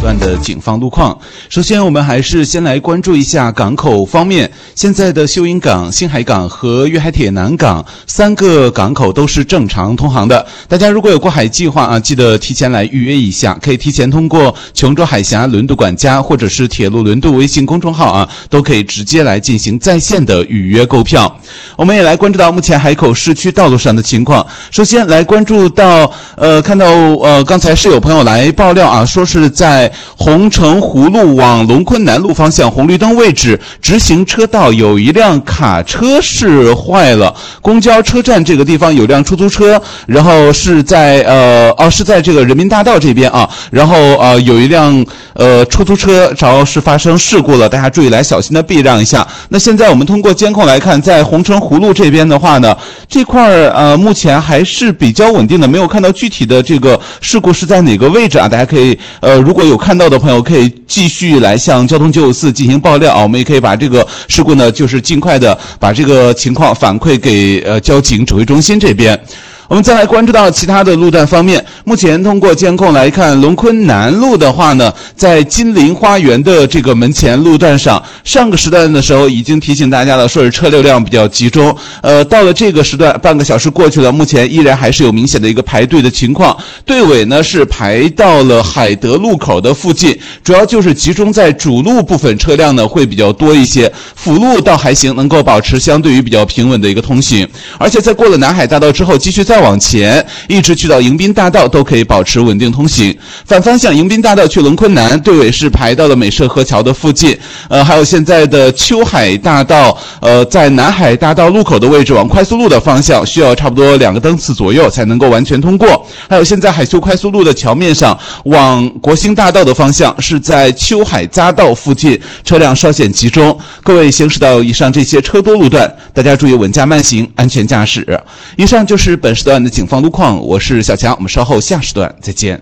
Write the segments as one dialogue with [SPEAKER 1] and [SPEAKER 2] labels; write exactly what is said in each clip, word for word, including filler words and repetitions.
[SPEAKER 1] 段的警方路况。首先我们还是先来关注一下港口方面，现在的秀英港、新海港和粤海铁南港三个港口都是正常通航的。大家如果有过海计划啊，记得提前来预约一下，可以提前通过琼州海峡轮渡管家或者是铁路轮渡微信公众号啊，都可以直接来进行在线的预约购票。我们也来关注到目前海口市区道路上的情况。首先来关注到呃，看到呃，刚才是有朋友来爆料啊，说是在红城湖路往龙昆南路方向红绿灯位置直行车道有一辆卡车是坏了，公交车站这个地方有辆出租车，然后是在呃哦是在这个人民大道这边啊，然后呃有一辆呃出租车主要是发生事故了，大家注意来小心的避让一下。那现在我们通过监控来看，在红城湖路这边的话呢，这块呃目前还是比较稳定的，没有看到具体的这个事故是在哪个位置啊？大家可以呃如果有看到的朋友可以继续来向交通九五四进行爆料啊，我们也可以把这个事故呢就是尽快的把这个情况反馈给呃交警指挥中心这边。我们再来关注到其他的路段方面，目前通过监控来看，龙昆南路的话呢，在金陵花园的这个门前路段上，上个时段的时候已经提醒大家了，说是车流量比较集中。呃，到了这个时段，半个小时过去了，目前依然还是有明显的一个排队的情况。队尾呢是排到了海德路口的附近，主要就是集中在主路部分车辆呢会比较多一些，辅路倒还行，能够保持相对于比较平稳的一个通行。而且在过了南海大道之后，继续再往前一直去到迎宾大道都可以保持稳定通行。反方向迎宾大道去龙昆南，队尾是排到了美涉河桥的附近。呃，还有现在的秋海大道，呃，在南海大道路口的位置往快速路的方向，需要差不多两个灯次左右才能够完全通过。还有现在海修快速路的桥面上，往国兴大道的方向是在秋海匝道附近，车辆稍显集中。各位行驶到以上这些车多路段，大家注意稳驾慢行，安全驾驶。以上就是本时段的警方路况，我是小强，我们稍后下时段再见。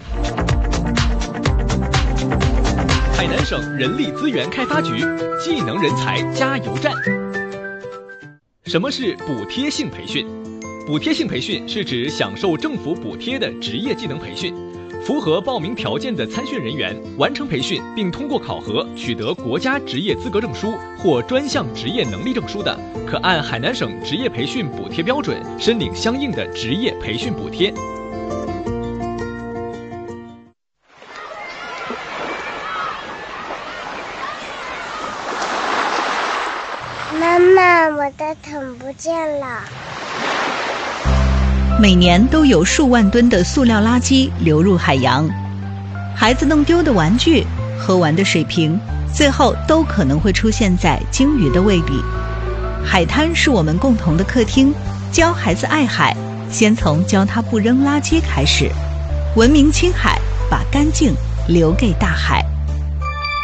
[SPEAKER 2] 海南省人力资源开发局技能人才加油站。什么是补贴性培训？补贴性培训是指享受政府补贴的职业技能培训。符合报名条件的参训人员完成培训并通过考核取得国家职业资格证书或专项职业能力证书的，可按海南省职业培训补贴标准申领相应的职业培训补贴。
[SPEAKER 3] 妈妈，我的桶不见了。
[SPEAKER 4] 每年都有数万吨的塑料垃圾流入海洋，孩子弄丢的玩具、喝完的水瓶，最后都可能会出现在鲸鱼的胃里。海滩是我们共同的客厅，教孩子爱海，先从教他不扔垃圾开始。文明青海，把干净留给大海。